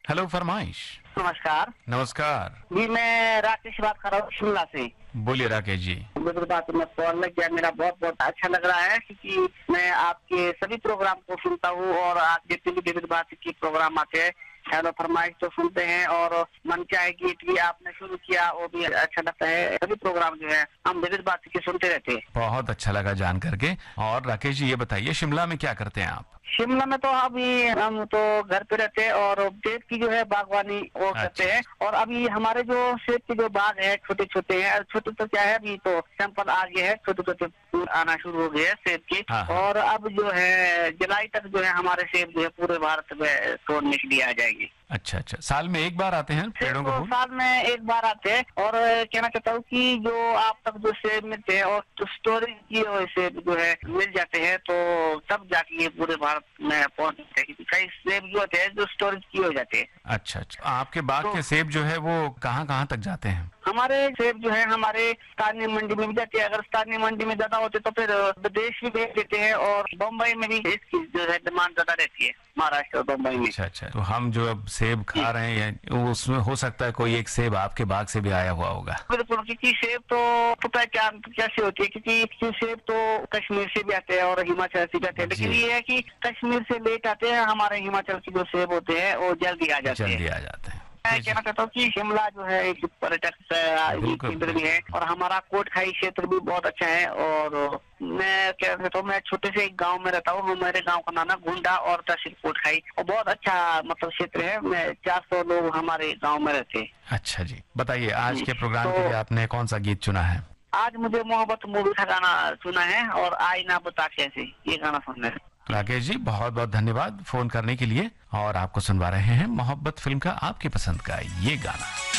Hello फरमाइश। नमस्कार नमस्कार। जी, मैं राकेश बात कर रहा हूँ शिमला से। बोलिए राकेश जी। मेरी बात में कॉल लग गया, मेरा बहुत बहुत अच्छा लग रहा है क्योंकि मैं आपके सभी प्रोग्राम को सुनता हूँ और आप जितने भी विविध भारती के प्रोग्राम आते हैं, हेलो फरमाइश तो सुनते हैं और मन चाहे गीत भी आपने शुरू किया वो भी अच्छा लगता है। सभी प्रोग्राम जो है हम विविध भारती के सुनते रहते हैं। बहुत अच्छा लगा जान करके। और राकेश जी ये बताइए, शिमला में क्या करते हैं आप? शिमला में तो अभी हम तो घर पे रहते हैं और सेब की जो है बागवानी वो करते हैं। और अभी हमारे जो सेब के जो बाग है छोटे छोटे हैं, छोटे तो क्या है अभी तो सैंपल आ गए हैं, छोटे छोटे फूल आना शुरू हो गए हैं सेब के। हाँ। और अब जो है जुलाई तक जो है हमारे सेब जो है पूरे भारत में तोड़ने के लिए आ जाएगी। अच्छा अच्छा, साल में एक बार आते हैं पेड़ों का फूल? साल में एक बार आते हैं। और कहना चाहता हूँ कि जो आप तक जो सेब मिलते हैं और तो स्टोरेज किए हुए सेब जो है मिल जाते हैं तो तब जाके ये पूरे भारत में पहुँच जाते हैं। कई सेब जो होते हैं जो स्टोरेज किए हो जाते हैं। अच्छा अच्छा, आपके बाग के सेब जो है वो कहाँ कहाँ तक जाते हैं? हमारे सेब जो है हमारे स्थानीय मंडी में भी जाते हैं। अगर स्थानीय मंडी में ज्यादा होते तो फिर विदेश भी भेज देते हैं और बम्बई में भी इसकी जो है डिमांड ज्यादा रहती है, महाराष्ट्र और बम्बई में। अच्छा अच्छा, तो हम जो अब सेब खा रहे हैं उसमें हो सकता है कोई एक सेब आपके बाग से भी आया हुआ होगा। बिल्कुल, क्योंकि सेब तो पता है क्या कैसे होती है, क्योंकि सेब तो कश्मीर से भी आते हैं और हिमाचल से भी आते हैं, लेकिन ये है कि कश्मीर से लेट आते हैं, हमारे हिमाचल के जो सेब होते हैं वो जल्दी आ जाते हैं। जल्दी आ जाते हैं। मैं कहना चाहता हूँ कि शिमला जो है एक पर्यटक केंद्र भी है और हमारा कोटखाई क्षेत्र भी बहुत अच्छा है। और मैं कहना चाहता हूँ, मैं छोटे से एक गांव में रहता हूँ, मेरे गांव का नाम है गुंडा और तहसील कोटखाई और बहुत अच्छा मतलब क्षेत्र है। मैं 400 लोग हमारे गाँव में रहते हैं। अच्छा जी, बताइए आज के प्रोग्राम के लिए आपने कौन सा गीत चुना है? आज मुझे मोहब्बत मूवी का गाना सुना है और आई ना बता कैसे, ये गाना सुनना है। राकेश जी बहुत बहुत धन्यवाद फोन करने के लिए। और आपको सुनवा रहे हैं मोहब्बत फिल्म का आपकी पसंद का ये गाना।